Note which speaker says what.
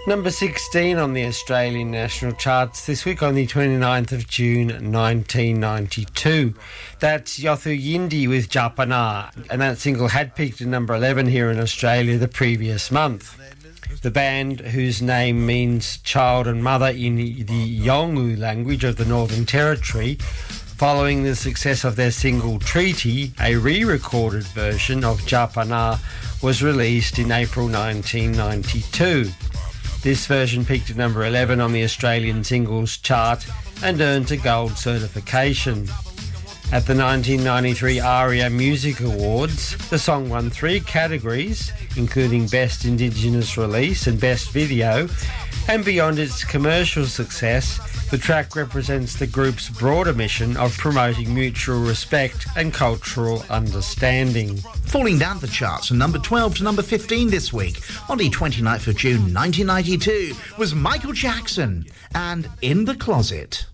Speaker 1: Number 16 on the Australian national charts this week on the 29th of June 1992. That's Yothu Yindi with Japana, and that single had peaked at number 11 here in Australia the previous month. The band, whose name means child and mother in the Yolngu language of the Northern Territory, following the success of their single Treaty, a re-recorded version of Japana was released in April 1992. This version peaked at number 11 on the Australian singles chart and earned a gold certification. At the 1993 ARIA Music Awards, the song won 3 categories, including Best Indigenous Release and Best Video, and beyond its commercial success, the track represents the group's broader mission of promoting mutual respect and cultural understanding.
Speaker 2: Falling down the charts from number 12 to number 15 this week, on the 29th of June 1992, was Michael Jackson and In the Closet.